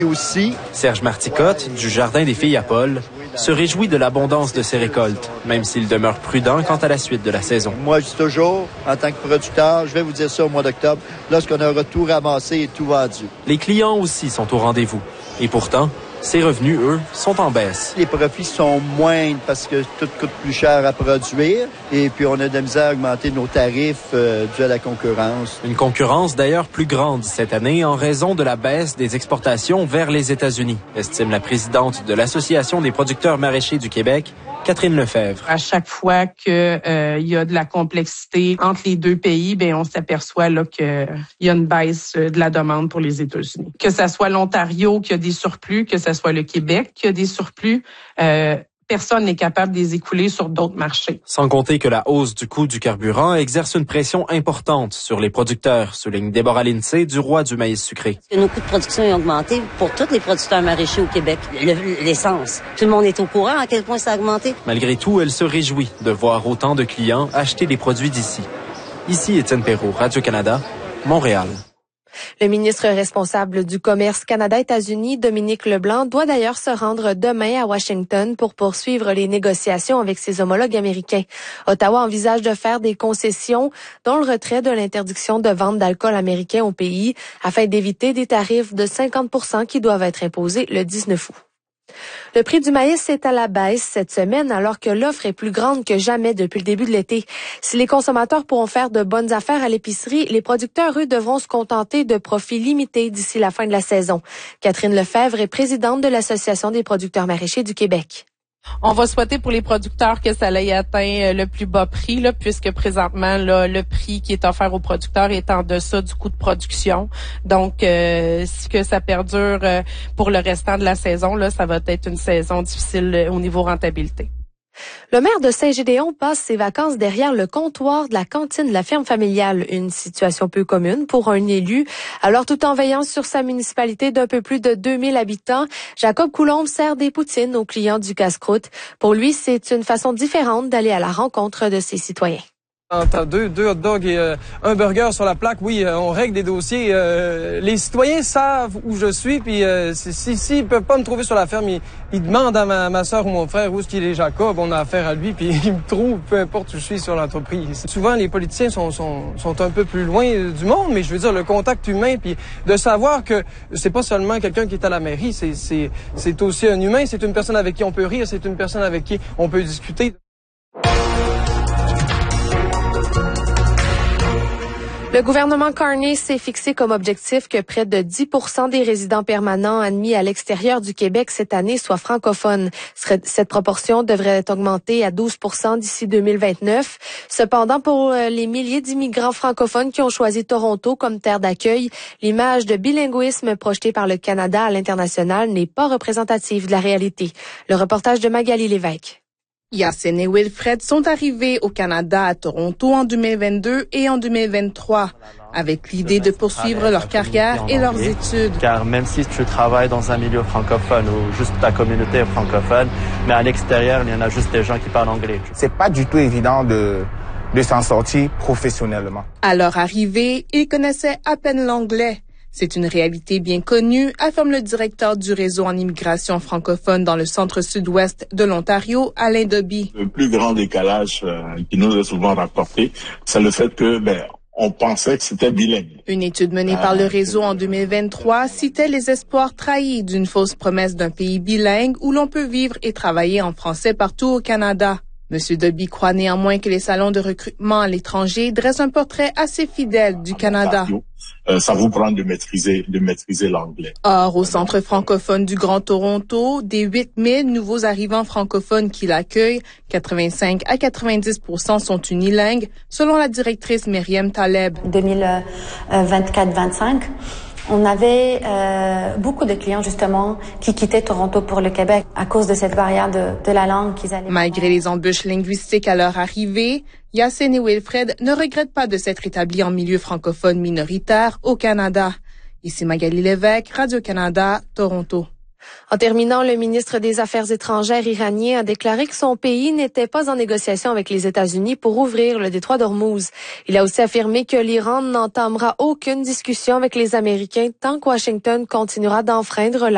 Et aussi, Serge Marticotte, du Jardin des Filles à Paul, se réjouit de l'abondance de ses récoltes, même s'il demeure prudent quant à la suite de la saison. moi, je dis toujours, en tant que producteur, je vais vous dire ça au mois d'octobre, lorsqu'on aura tout ramassé et tout vendu. Les clients aussi sont au rendez-vous. Et pourtant, ses revenus, eux, sont en baisse. Les profits sont moindres parce que tout coûte plus cher à produire et puis on a de la misère à augmenter nos tarifs dû à la concurrence. Une concurrence d'ailleurs plus grande cette année en raison de la baisse des exportations vers les États-Unis, estime la présidente de l'Association des producteurs maraîchers du Québec, Catherine Lefebvre. À chaque fois que y a de la complexité entre les deux pays, ben on s'aperçoit là que il y a une baisse de la demande pour les États-Unis. Que ça soit l'Ontario qui a des surplus, que ça soit le Québec qui a des surplus, personne n'est capable de les écouler sur d'autres marchés. Sans compter que la hausse du coût du carburant exerce une pression importante sur les producteurs, souligne Déborah Lindsay du Roi du maïs sucré. Nos coûts de production ont augmenté pour tous les producteurs maraîchers au Québec. L'essence. Tout le monde est au courant à quel point ça a augmenté. Malgré tout, elle se réjouit de voir autant de clients acheter les produits d'ici. Ici, Étienne Perrault, Radio-Canada, Montréal. Le ministre responsable du commerce Canada-États-Unis, Dominique Leblanc, doit d'ailleurs se rendre demain à Washington pour poursuivre les négociations avec ses homologues américains. Ottawa envisage de faire des concessions, dont le retrait de l'interdiction de vente d'alcool américain au pays, afin d'éviter des tarifs de 50% qui doivent être imposés le 19 août. Le prix du maïs est à la baisse cette semaine alors que l'offre est plus grande que jamais depuis le début de l'été. Si les consommateurs pourront faire de bonnes affaires à l'épicerie, les producteurs, eux, devront se contenter de profits limités d'ici la fin de la saison. Catherine Lefebvre est présidente de l'Association des producteurs maraîchers du Québec. On va souhaiter pour les producteurs que ça ait atteint le plus bas prix, là, puisque présentement, là, le prix qui est offert aux producteurs est en deçà du coût de production. Donc, si que ça perdure pour le restant de la saison, là, ça va être une saison difficile au niveau rentabilité. Le maire de Saint-Gédéon passe ses vacances derrière le comptoir de la cantine de la ferme familiale, une situation peu commune pour un élu. Alors, tout en veillant sur sa municipalité d'un peu plus de 2000 habitants, Jacob Coulombe sert des poutines aux clients du casse-croûte. Pour lui, c'est une façon différente d'aller à la rencontre de ses citoyens. T'as deux hot dogs et un burger sur la plaque. Oui, on règle des dossiers. Les citoyens savent où je suis, puis s'ils peuvent pas me trouver sur la ferme, ils demandent à ma soeur ou mon frère où est-ce qu'il est Jacob. On a affaire à lui, puis il me trouve, peu importe où je suis sur l'entreprise. Souvent, les politiciens sont un peu plus loin du monde, mais je veux dire, le contact humain, puis de savoir que c'est pas seulement quelqu'un qui est à la mairie, c'est aussi un humain, c'est une personne avec qui on peut rire, c'est une personne avec qui on peut discuter. Le gouvernement Carney s'est fixé comme objectif que près de 10% des résidents permanents admis à l'extérieur du Québec cette année soient francophones. Cette proportion devrait augmenter à 12% d'ici 2029. Cependant, pour les milliers d'immigrants francophones qui ont choisi Toronto comme terre d'accueil, l'image de bilinguisme projetée par le Canada à l'international n'est pas représentative de la réalité. Le reportage de Magali Lévesque. Yacine et Wilfred sont arrivés au Canada à Toronto en 2022 et en 2023 avec l'idée de poursuivre leur carrière et leurs études. Car même si tu travailles dans un milieu francophone ou juste ta communauté est francophone, mais à l'extérieur, il y en a juste des gens qui parlent anglais. C'est pas du tout évident de s'en sortir professionnellement. À leur arrivée, ils connaissaient à peine l'anglais. C'est une réalité bien connue, affirme le directeur du réseau en immigration francophone dans le centre-sud-ouest de l'Ontario, Alain Doby. Le plus grand décalage qui nous est souvent rapporté, c'est le fait que on pensait que c'était bilingue. Une étude menée par le réseau en 2023 citait les espoirs trahis d'une fausse promesse d'un pays bilingue où l'on peut vivre et travailler en français partout au Canada. Monsieur Doby croit néanmoins que les salons de recrutement à l'étranger dressent un portrait assez fidèle du Canada. Ça vous prend de maîtriser l'anglais. Or, au Centre francophone du Grand Toronto, des 8000 nouveaux arrivants francophones qui l'accueillent, 85 à 90% sont unilingues, selon la directrice Myriam Taleb. 2024-25. On avait beaucoup de clients, justement, qui quittaient Toronto pour le Québec à cause de cette barrière de la langue qu'ils allaient... Malgré les embûches linguistiques à leur arrivée, Yacine et Wilfred ne regrettent pas de s'être établis en milieu francophone minoritaire au Canada. Ici Magali Lévesque, Radio-Canada, Toronto. En terminant, le ministre des Affaires étrangères iranien a déclaré que son pays n'était pas en négociation avec les États-Unis pour ouvrir le détroit d'Ormuz. Il a aussi affirmé que l'Iran n'entamera aucune discussion avec les Américains tant que Washington continuera d'enfreindre la